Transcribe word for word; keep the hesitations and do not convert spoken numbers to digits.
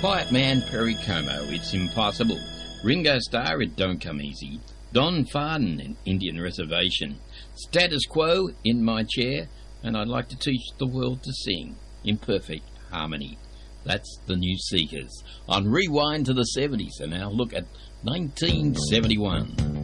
Quiet Man, Perry Como, It's Impossible. Ringo Starr, It Don't Come Easy. Don Farden, in Indian Reservation. Status Quo, In My Chair. And I'd like to teach the world to sing in perfect harmony. That's the New Seekers. On Rewind to the seventies, and now look at nineteen seventy-one.